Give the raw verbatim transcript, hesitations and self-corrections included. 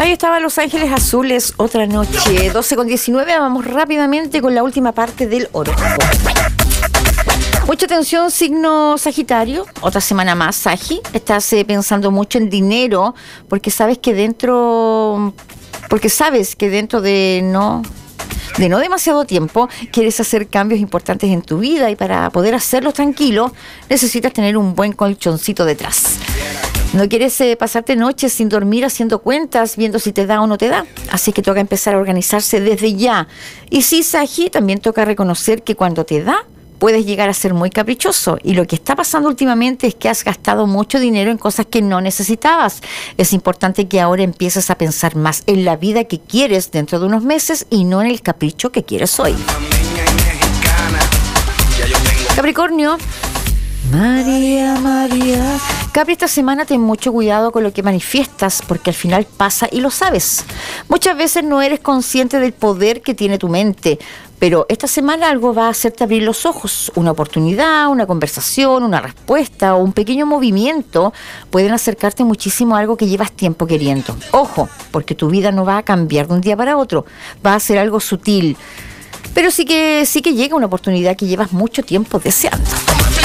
Ahí estaba Los Ángeles Azules, otra noche, doce con diecinueve. Vamos rápidamente con la última parte del horóscopo. Mucha atención, signo Sagitario. Otra semana más, Sagi. Estás eh, pensando mucho en dinero porque sabes que dentro, porque sabes que dentro de no, de no demasiado tiempo quieres hacer cambios importantes en tu vida, y para poder hacerlos tranquilo necesitas tener un buen colchoncito detrás. No quieres eh, pasarte noches sin dormir haciendo cuentas, viendo si te da o no te da. Así que toca empezar a organizarse desde ya. Y sí, Sagi, también toca reconocer que cuando te da, puedes llegar a ser muy caprichoso. Y lo que está pasando últimamente es que has gastado mucho dinero en cosas que no necesitabas. Es importante que ahora empieces a pensar más en la vida que quieres dentro de unos meses y no en el capricho que quieres hoy. Capricornio. María, María. Capri, esta semana ten mucho cuidado con lo que manifiestas, porque al final pasa y lo sabes. Muchas veces no eres consciente del poder que tiene tu mente, pero esta semana algo va a hacerte abrir los ojos. Una oportunidad, una conversación, una respuesta o un pequeño movimiento pueden acercarte muchísimo a algo que llevas tiempo queriendo. Ojo, porque tu vida no va a cambiar de un día para otro, va a ser algo sutil, pero sí que, sí que llega una oportunidad que llevas mucho tiempo deseando.